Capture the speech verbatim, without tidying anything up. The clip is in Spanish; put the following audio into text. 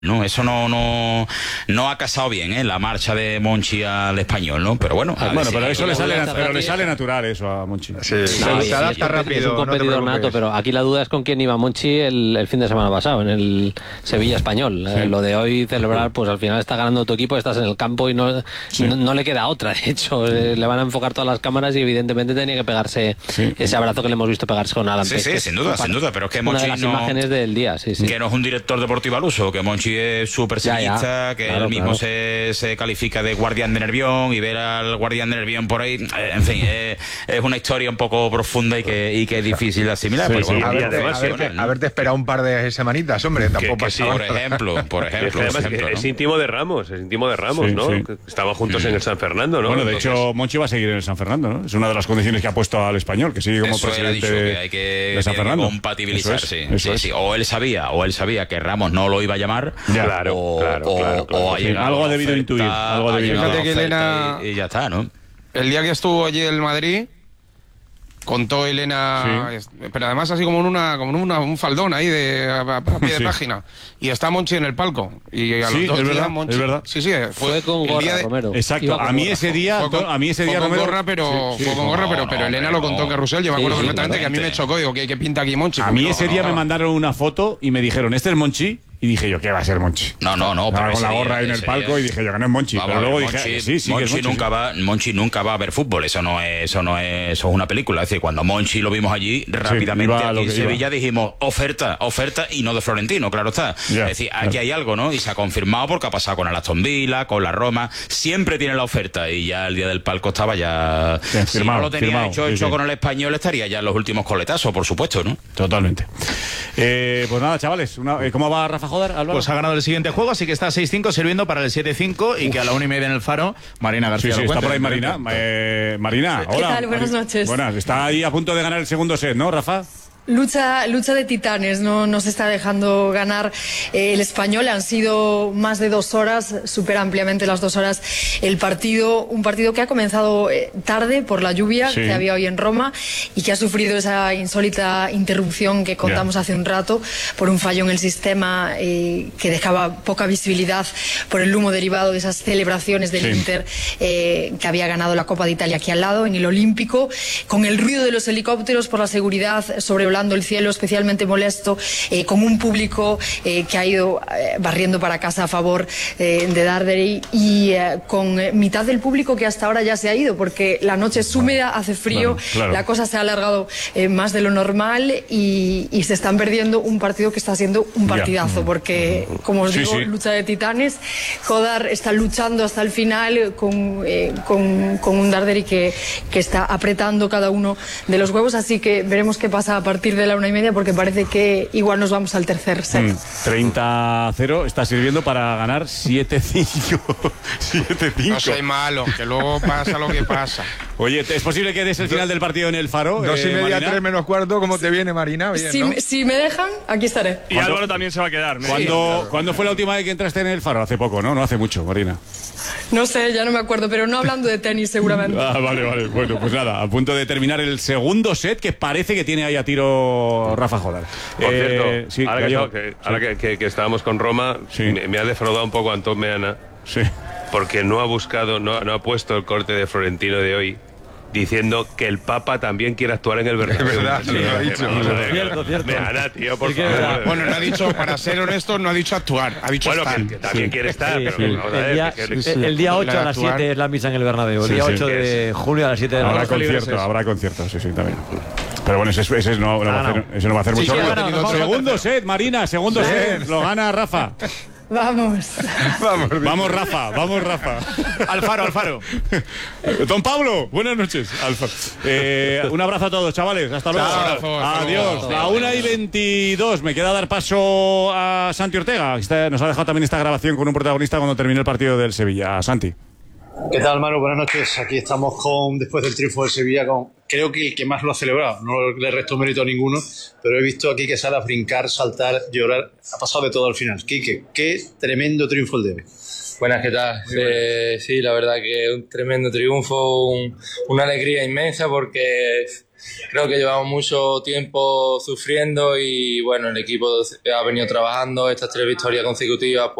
No, eso no, no, no ha casado bien, ¿eh? La marcha de Monchi al Español, ¿no? Pero bueno, bueno, si pero hay... eso le sale, pero le sale natural eso a Monchi. Sí, No, se, y- se adapta y es, rápido. es un competidor no te nato, pero aquí la duda es con quién iba Monchi el, el fin de semana pasado, en el Sevilla Español. Sí. Eh, lo de hoy celebrar, pues al final está ganando tu equipo, estás en el campo y no, Sí. no, no le queda otra. De hecho, eh, le van a enfocar todas las cámaras y evidentemente tenía que pegarse Sí. ese abrazo que le hemos visto pegarse con Alan Sí, Peck, sí, que sin es duda, una- sin duda, pero es que una Monchi de las no... imágenes del día, sí, sí. Que no es un director deportivo al uso, que Monchi es súper Ya, ya. sevillista, que Claro, él mismo claro. se, se califica de guardián de Nervión y ver al guardián de Nervión por ahí, eh, en fin, eh, es una historia un poco profunda y que, y que es difícil de asimilar. Sí, pero sí. bueno, Haberte, además, haberte, ¿no? haberte esperado un par de semanitas, hombre, tampoco que pasa sí, Por nada. ejemplo, por Es que ejemplo, por además ejemplo, es ¿no? íntimo de Ramos, es íntimo de Ramos, Sí, ¿no? sí. Que estaban juntos en el San Fernando, ¿no? Bueno, de Entonces, hecho, Monchi va a seguir en el San Fernando, ¿no? Es una de las condiciones que ha puesto al Español, que sigue como Eso él ha presidente dicho, de, que hay que, de San tiene que Fernando. compatibilizar, Eso es, sí, eso sí, es. sí. O él sabía, o él sabía que Ramos no lo iba a llamar, Ya. Claro, o, claro, o- claro, claro. o ha Sí, llegado algo ha la debido oferta, intuir, algo ha ha debido llegado la intuir. Fíjate que oferta Elena- y, y ya está, ¿no? El día que estuvo allí en Madrid, contó Elena, Sí. es- pero además así como en una, como en una- un faldón ahí de a, a- a pie de Sí. página. Y está Monchi en el palco. Y a Sí, los dos es días verdad, Monchi- es verdad. Sí, sí, fue, Fue con el día gorra, de- Romero. Exacto, Iba con a mí gorra. ese día, Fue con- a mí ese fue día con Romero, gorra, pero Sí, fue sí. con gorra, No, pero, no, pero Elena hombre, lo contó no. que Rusell, yo me Sí, acuerdo sí, perfectamente que a mí me totalmente. chocó, digo, ¿qué, qué pinta aquí Monchi? A mí No, ese no, día no. me mandaron una foto y me dijeron, este es Monchi, y dije yo, ¿qué va a ser Monchi? No, no, no. Estaba pero con la ese gorra día- ahí en el ese palco día- y dije yo que no es Monchi, Vamos pero a ver, luego Monchi, dije, sí, sí, que Monchi es Monchi. nunca sí. va, Monchi nunca va a ver fútbol, eso no es, eso no es, eso es una película. Es decir, cuando Monchi lo vimos allí, rápidamente iba a lo aquí en que iba. Sevilla dijimos oferta, oferta y no de Florentino, claro está. Ya, es decir, claro. aquí hay algo, ¿no? Y se ha confirmado porque ha pasado con el Aston Villa, con la Roma, siempre tiene la oferta y ya el día del palco estaba ya. Sí, si firmado, no lo tenía firmado, hecho, sí, hecho sí. con el Español estaría ya en los últimos coletazos, por supuesto, ¿no? Totalmente. Eh, pues nada, chavales, una- eh, ¿cómo va Rafa Jodar? Álvaro? Pues ha ganado el siguiente juego, así que está seis cinco sirviendo para el siete cinco y que a la una y media en el Faro, Marina Sí, García sí, lo está cuente. por ahí Marina. Eh, Marina, ¿Qué hola. tal? Buenas Mari- noches. Buenas, está ahí a punto de ganar el segundo set, ¿no, Rafa? Lucha, lucha de titanes, no, no se está dejando ganar eh, el Español. Han sido más de dos horas, súper ampliamente las dos horas el partido. Un partido que ha comenzado eh, tarde por la lluvia Sí. que había hoy en Roma y que ha sufrido esa insólita interrupción que contamos Ya. hace un rato por un fallo en el sistema eh, que dejaba poca visibilidad por el humo derivado de esas celebraciones del Sí. Inter eh, que había ganado la Copa de Italia aquí al lado, en el Olímpico, con el ruido de los helicópteros por la seguridad sobrevolando el cielo, especialmente molesto, eh, con un público eh, que ha ido eh, barriendo para casa a favor eh, de Darderi y eh, con eh, mitad del público que hasta ahora ya se ha ido, porque la noche es húmeda, hace frío, Claro, claro. la cosa se ha alargado eh, más de lo normal y, y se están perdiendo un partido que está siendo un Ya. partidazo, porque, como os Sí, digo, sí. lucha de titanes. Jodar está luchando hasta el final con, eh, con, con un Darderi que, que está apretando cada uno de los huevos, así que veremos qué pasa a partir de la una y media, porque parece que igual nos vamos al tercer set. Mm, treinta a cero está sirviendo para ganar siete cinco. siete cinco. No soy malo, que luego pasa lo que pasa. Oye, ¿es posible que des el final del partido en el Faro? Dos y eh, media, Marina? tres menos cuarto, ¿cómo te viene, Marina? Bien, Si, ¿no? me- si me dejan, aquí estaré. Y Álvaro también se va a quedar. me ¿Cuándo, dice. ¿Cuándo fue la última vez que entraste en el Faro? Hace poco, ¿no? No hace mucho, Marina. No sé, ya no me acuerdo, pero no hablando de tenis seguramente. Ah, vale, vale. Bueno, pues nada, a punto de terminar el segundo set que parece que tiene ahí a tiro Rafa Jodar. Por Eh, cierto, sí, ahora, que, Gallego. estaba- que- Sí. ahora que, que- que estábamos con Roma, Sí. me, me ha defraudado un poco Antón Meana, Sí. porque no ha buscado, no, no ha puesto el corte de Florentino de hoy, diciendo que el Papa también quiere actuar en el Bernabéu. Es verdad, Sí, lo ha que dicho. vamos a ver, Cierto, cierto. Meana, tío, por Es que es verdad. favor. Bueno, no ha dicho, para ser honesto, no ha dicho actuar, ha dicho Bueno, estar. que, que también quiere estar, Sí, pero sí. vamos a ver. El día, que- que- sí. el día ocho a las Actuar. siete es la misa en el Bernabéu. El Sí, día sí. ocho de junio a las siete de la Habrá noche. concierto, habrá concierto, sí, sí, también. Pero bueno, ese, ese no, no va a hacer, ese no va a hacer Sí, mucho sí, ruido. ha ganado, nos vamos Segundo set, Marina, segundo set. Lo gana Rafa. Vamos. Vamos, Vamos, Rafa, vamos, Rafa. Alfaro, Alfaro. Don Pablo, buenas noches. Alfa. Eh, un abrazo a todos, chavales. Hasta luego. Chao, hasta luego. Adiós. A una y veintidós. Me queda dar paso a Santi Ortega. Está- nos ha dejado también esta grabación con un protagonista cuando terminó el partido del Sevilla. Santi. ¿Qué tal, Manu? Buenas noches. Aquí estamos con después del triunfo del Sevilla con creo que el que más lo ha celebrado. No le resto mérito a ninguno, pero he visto a Quique Salas brincar, saltar, llorar. Ha pasado de todo al final. Quique, qué tremendo triunfo el de hoy. Buenas, ¿qué tal? Eh, sí, la verdad que un tremendo triunfo, un, una alegría inmensa porque creo que llevamos mucho tiempo sufriendo y bueno, el equipo ha venido trabajando estas tres victorias consecutivas.